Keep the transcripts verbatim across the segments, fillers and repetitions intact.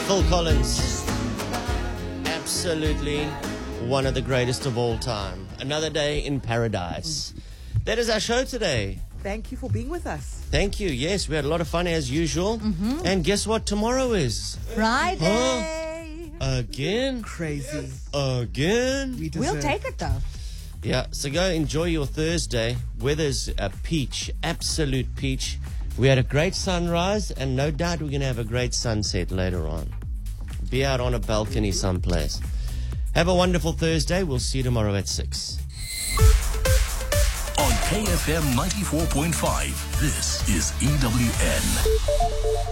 Phil Collins, absolutely one of the greatest of all time. Another day in paradise. That is our show today. Thank you for being with us. Thank you. Yes, we had a lot of fun as usual. Mm-hmm. And guess what tomorrow is? Friday. Huh? Again? Crazy. Again? We We'll deserve- take it though. Yeah, so go enjoy your Thursday. Weather's a peach, absolute peach. We had a great sunrise, and no doubt we're going to have a great sunset later on. Be out on a balcony someplace. Have a wonderful Thursday. We'll see you tomorrow at six. On K F M ninety-four point five, this is E W N.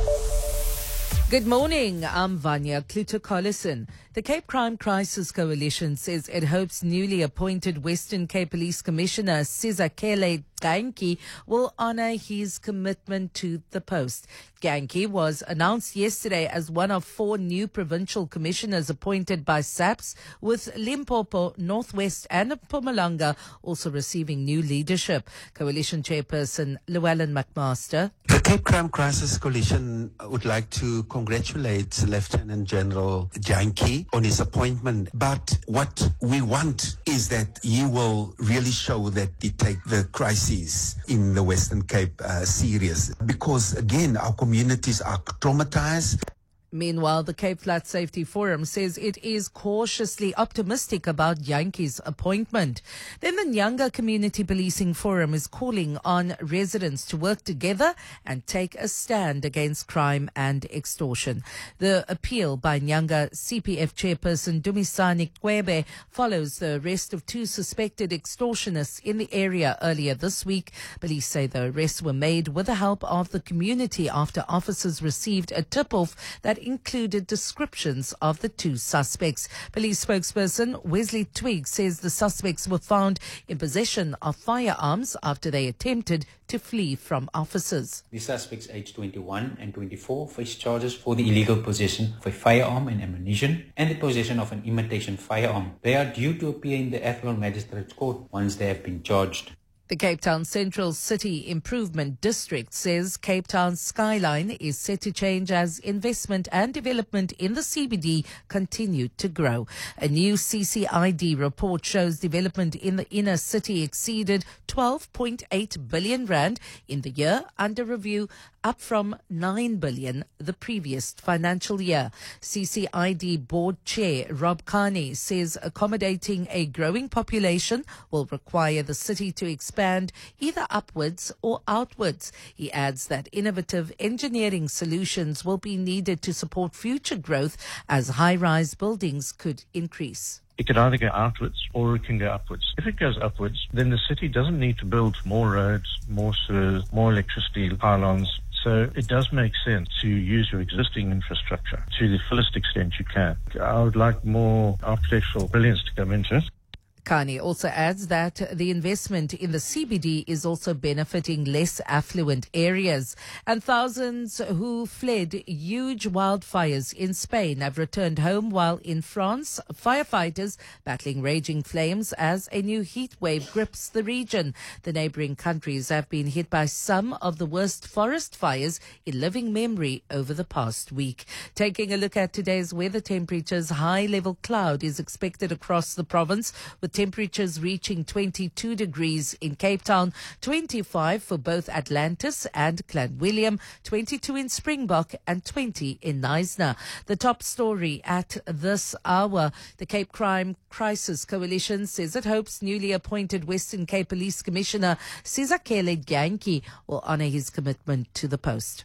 Good morning. I'm Vanya Kluter-Collison. The Cape Crime Crisis Coalition says it hopes newly appointed Western Cape Police Commissioner Sizakele Ganki will honor his commitment to the post. Ganki was announced yesterday as one of four new provincial commissioners appointed by SAPS, with Limpopo, Northwest and Mpumalanga also receiving new leadership. Coalition Chairperson Llewellyn McMaster. The Cape Crime Crisis Coalition would like to congratulate Lieutenant General Janki on his appointment. But what we want is that he will really show that he take the crisis in the Western Cape uh, serious. Because, again, our communities are traumatized. Meanwhile, the Cape Flat Safety Forum says it is cautiously optimistic about Yankee's appointment. Then the Nyanga Community Policing Forum is calling on residents to work together and take a stand against crime and extortion. The appeal by Nyanga C P F chairperson Dumisani Kwebe follows the arrest of two suspected extortionists in the area earlier this week. Police say the arrests were made with the help of the community after officers received a tip-off that included descriptions of the two suspects. Police spokesperson Wesley Twigg says the suspects were found in possession of firearms after they attempted to flee from officers. The suspects aged twenty-one and twenty-four face charges for the illegal possession of a firearm and ammunition and the possession of an imitation firearm. They are due to appear in the Athlone Magistrates Court once they have been charged. The Cape Town Central City Improvement District says Cape Town's skyline is set to change as investment and development in the C B D continue to grow. A new C C I D report shows development in the inner city exceeded twelve point eight billion rand in the year under review, up from nine billion the previous financial year. C C I D Board Chair Rob Carney says accommodating a growing population will require the city to expand either upwards or outwards. He adds that innovative engineering solutions will be needed to support future growth as high-rise buildings could increase. It could either go outwards or it can go upwards. If it goes upwards, then the city doesn't need to build more roads, more sewers, more electricity pylons. So it does make sense to use your existing infrastructure to the fullest extent you can. I would like more architectural brilliance to come into it. Carney also adds that the investment in the C B D is also benefiting less affluent areas. And thousands who fled huge wildfires in Spain have returned home, while in France, firefighters battling raging flames as a new heat wave grips the region. The neighboring countries have been hit by some of the worst forest fires in living memory over the past week. Taking a look at today's weather temperatures, high-level cloud is expected across the province, with temperatures reaching twenty-two degrees in Cape Town, twenty-five for both Atlantis and Clanwilliam, twenty-two in Springbok and twenty in Knysna. The top story at this hour, the Cape Crime Crisis Coalition says it hopes newly appointed Western Cape Police Commissioner Sizakele Ganki will honour his commitment to the post.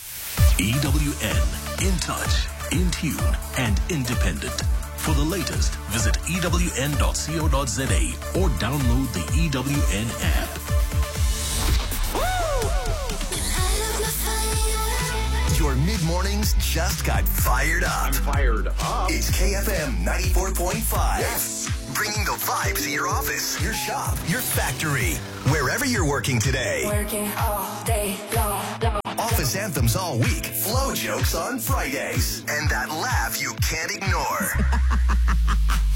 E W N, in touch, in tune and independent. For the latest, visit E W N dot co dot za or download the E W N app. Your mid-mornings just got fired up. I'm fired up. It's K F M ninety-four point five. Yes. Bringing the vibes to your office, your shop, your factory, wherever you're working today. Working all day long, long. Office anthems all week, flow jokes on Fridays, and that laugh you can't ignore.